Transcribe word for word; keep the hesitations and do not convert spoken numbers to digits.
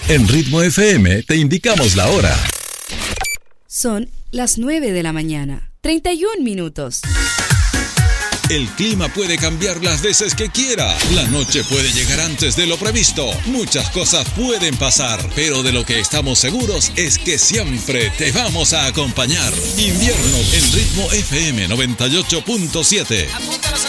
En Ritmo F M te indicamos la hora. Son las nueve de la mañana, treinta y un minutos. El clima puede cambiar las veces que quiera. La noche puede llegar antes de lo previsto. Muchas cosas pueden pasar, pero de lo que estamos seguros es que siempre te vamos a acompañar. Invierno en Ritmo F M noventa y ocho punto siete.